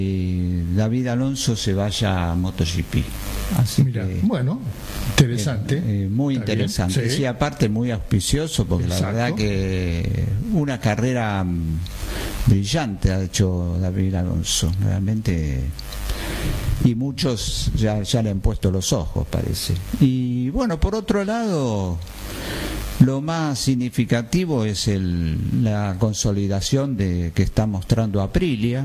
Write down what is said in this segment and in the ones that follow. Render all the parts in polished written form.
David Alonso se vaya a MotoGP. Así Mira, que, bueno, interesante. Muy Está interesante. bien, sí. Sí, aparte muy auspicioso, porque Exacto. la verdad que una carrera brillante ha hecho David Alonso, realmente. Y muchos ya le han puesto los ojos, parece. Y bueno, por otro lado, lo más significativo es la consolidación que está mostrando Aprilia,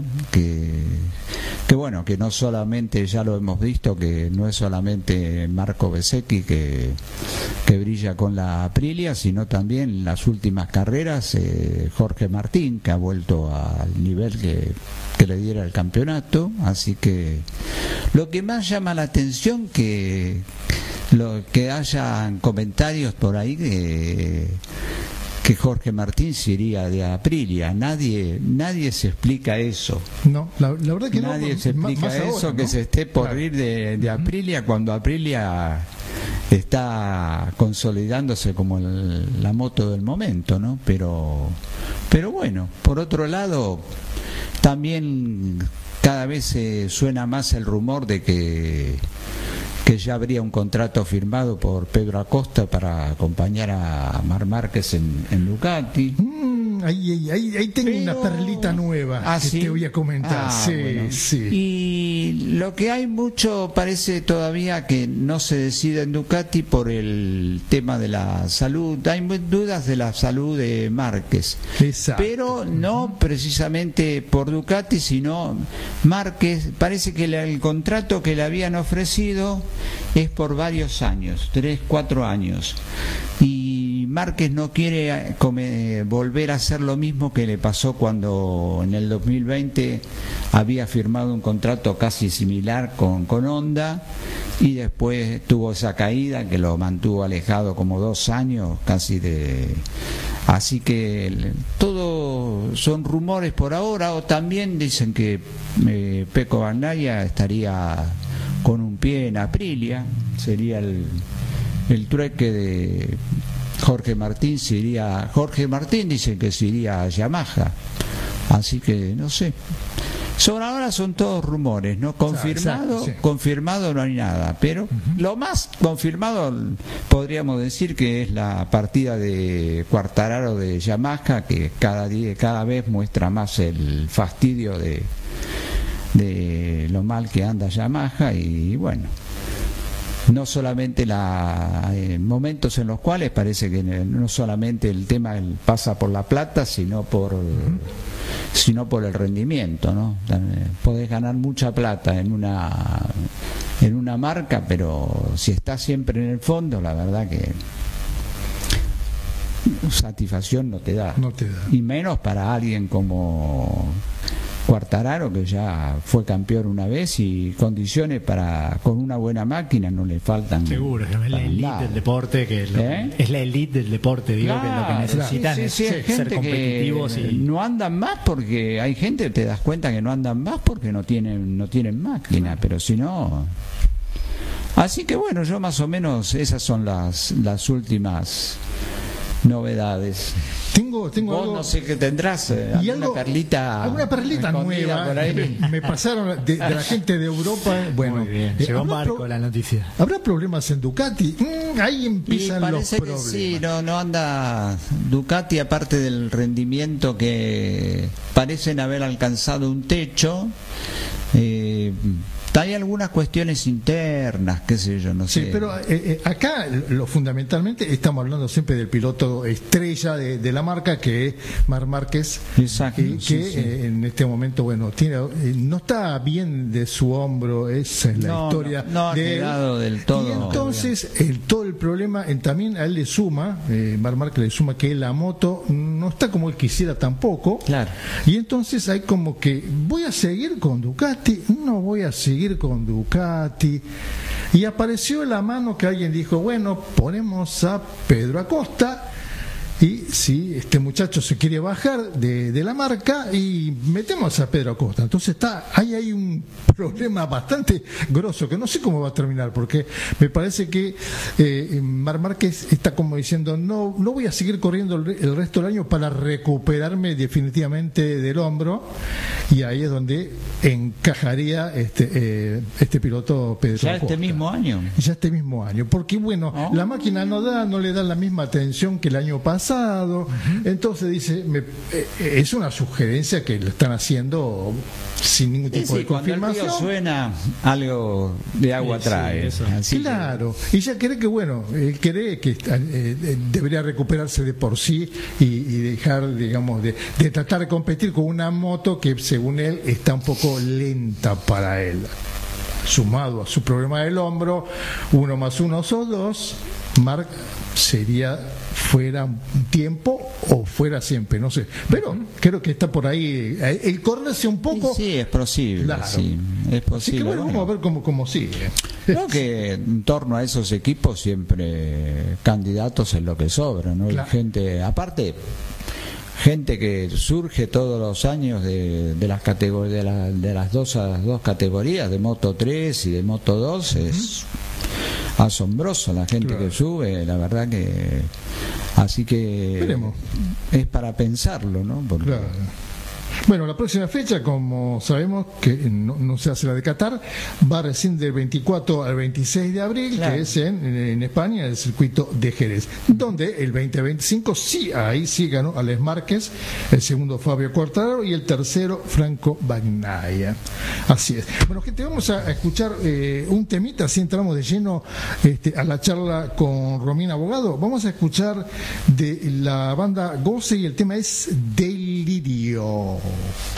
que bueno, que no solamente, ya lo hemos visto, que no es solamente Marco Bezzecchi que brilla con la Aprilia, sino también en las últimas carreras Jorge Martín, que ha vuelto al nivel que le diera el campeonato. Así que lo que más llama la atención que hayan comentarios por ahí que Jorge Martín se iría de Aprilia. Nadie se explica eso. No, la verdad que nadie no, se explica más eso, ahora, que ¿no? se esté por Claro. ir de Aprilia cuando Aprilia está consolidándose como la moto del momento, ¿no? Pero bueno, por otro lado, también cada vez suena más el rumor de que ya habría un contrato firmado por Pedro Acosta para acompañar a Marc Márquez en Ducati. Ahí tengo una perlita nueva que ¿sí? te voy a comentar. Sí, bueno. sí. Y lo que hay mucho parece todavía que no se decide en Ducati por el tema de la salud. Hay dudas de la salud de Márquez. Exacto. Pero no precisamente por Ducati, sino Márquez. Parece que el contrato que le habían ofrecido es por varios años, 3, 4 años. Y Márquez no quiere volver a hacer lo mismo que le pasó cuando en el 2020 había firmado un contrato casi similar con Honda y después tuvo esa caída que lo mantuvo alejado como 2 años casi de... Así que todo son rumores por ahora. O también dicen que Pecco Bagnaia estaría con un pie en Aprilia, sería el trueque de Jorge Martín. Jorge Martín dice que se iría a Yamaha, así que no sé. Ahora son todos rumores, ¿no? Confirmado, sí. Confirmado no hay nada, pero lo más confirmado podríamos decir que es la partida de Quartararo de Yamaha, que cada vez muestra más el fastidio de lo mal que anda Yamaha. Y bueno, no solamente momentos en los cuales parece que no solamente el tema pasa por la plata, sino por el rendimiento, ¿no? Podés ganar mucha plata en una marca, pero si estás siempre en el fondo, la verdad que satisfacción no te da. Y menos para alguien como Quartararo, que ya fue campeón una vez, y condiciones con una buena máquina no le faltan. Seguro, es la elite del deporte, es la elite del deporte, digo, claro, que lo que necesitan es ser competitivos. Y no andan más porque hay gente, te das cuenta que no andan más porque no tienen máquina, pero si no... Así que bueno, yo más o menos esas son las últimas novedades. Tengo Vos algo, no sé qué tendrás, alguna perlita nueva por ahí. Me pasaron de la gente de Europa. Bueno, muy bien, llegó Marco la noticia. ¿Habrá problemas en Ducati? Ahí empiezan los problemas. Que sí, no anda Ducati, aparte del rendimiento que parecen haber alcanzado un techo. Hay algunas cuestiones internas, qué sé yo, no sé. Sí, pero acá fundamentalmente estamos hablando siempre del piloto estrella de la marca, que es Marc Márquez. Exacto. Que en este momento, bueno, no está bien de su hombro, esa es la historia. No ha quedado del todo. Y entonces, todo el problema, también a él le suma, Marc Márquez le suma que la moto no está como él quisiera tampoco. Claro. Y entonces hay como que, ¿voy a seguir con Ducati? No voy a seguir con Ducati. Y apareció la mano que alguien dijo, bueno, ponemos a Pedro Acosta, y si este muchacho se quiere bajar de la marca y metemos a Pedro Acosta. Entonces ahí hay un problema bastante grosso que no sé cómo va a terminar, porque me parece que Marc Márquez está como diciendo no voy a seguir corriendo el resto del año para recuperarme definitivamente del hombro, y ahí es donde encajaría este piloto Pedro Acosta. Este mismo año, porque bueno, la máquina no le da la misma atención que el año pasado. Entonces dice, es una sugerencia que lo están haciendo sin ningún tipo de confirmación. Cuando el río suena, algo de agua trae. Así claro, y ya cree que él cree que debería recuperarse de por sí y dejar, digamos, de tratar de competir con una moto que según él está un poco lenta para él. Sumado a su problema del hombro, 1 más 1 son 2, Marc sería fuera un tiempo o fuera siempre, no sé, pero creo que está por ahí el correrse un poco. Sí, es posible, claro. Sí, es posible. Así que vamos a ver cómo sigue. Creo que en torno a esos equipos siempre candidatos es lo que sobra, ¿no? Claro. Gente que surge todos los años de las categorías, de las dos categorías, de Moto 3 y de Moto 2, es asombroso la gente que sube, la verdad que, así que veremos. Es para pensarlo, ¿no? Porque bueno, la próxima fecha, como sabemos que no se hace la de Qatar, va recién del 24 al 26 de abril, que es en España, el circuito de Jerez, donde el 2025 ahí sí ganó Alex Márquez, el segundo Fabio Quartararo y el tercero Franco Bagnaia. Así es. Bueno, gente, vamos a escuchar un temita, así entramos de lleno a la charla con Romina Abogado. Vamos a escuchar de la banda Goce y el tema es Delirio.